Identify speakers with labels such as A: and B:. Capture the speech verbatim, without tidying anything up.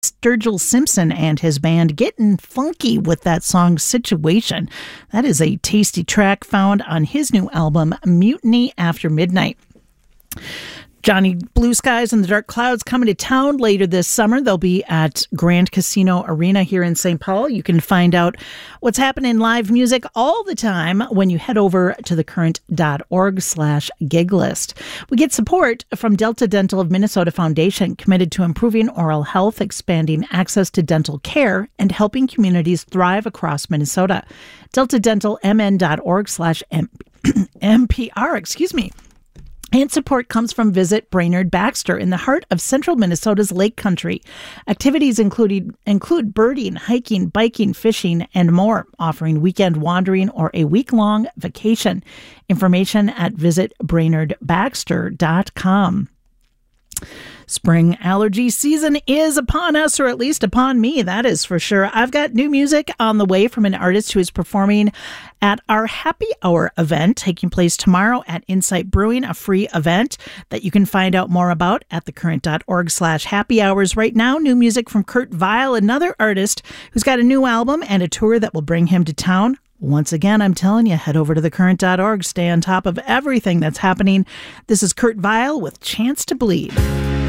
A: Sturgill Simpson and his band getting funky with that song Situation. That is a tasty track found on his new album Mutiny After Midnight. Johnny Blue Skies and the Dark Clouds coming to town later this summer. They'll be at Grand Casino Arena here in Saint Paul. You can find out what's happening in live music all the time when you head over to thecurrent.org slash gig list. We get support from Delta Dental of Minnesota Foundation, committed to improving oral health, expanding access to dental care, and helping communities thrive across Minnesota. delta dental m n dot org slash M P R, excuse me. And support comes from Visit Brainerd Baxter in the heart of central Minnesota's Lake Country. Activities include, include birding, hiking, biking, fishing, and more, offering weekend wandering or a week-long vacation. Information at visit brainerd baxter dot com. Spring allergy season is upon us, or at least upon me, that is for sure. I've got new music on the way from an artist who is performing at our Happy Hour event taking place tomorrow at Insight Brewing, a free event that you can find out more about at thecurrent.org slash happy hours. Right now, new music from Kurt Vile, another artist who's got a new album and a tour that will bring him to town. Once again, I'm telling you, head over to thecurrent dot org. Stay on top of everything that's happening. This is Kurt Vile with Chance to Bleed.